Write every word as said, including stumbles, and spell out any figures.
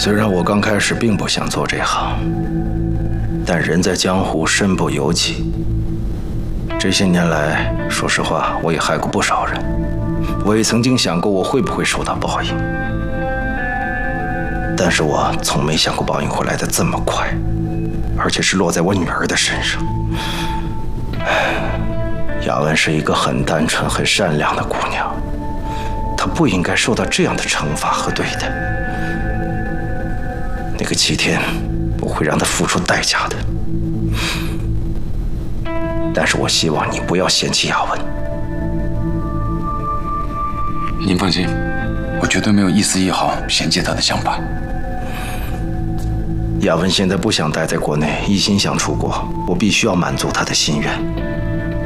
虽然我刚开始并不想做这行，但人在江湖身不由己。这些年来，说实话，我也害过不少人。我也曾经想过我会不会受到报应，但是我从没想过报应会来得这么快，而且是落在我女儿的身上。雅文是一个很单纯、很善良的姑娘，她不应该受到这样的惩罚和对待。那个齐天，我会让她付出代价的。但是我希望你不要嫌弃雅文。 您放心，我绝对没有一丝一毫嫌弃她的想法。 雅文现在不想待在国内，一心想出国，我必须要满足她的心愿。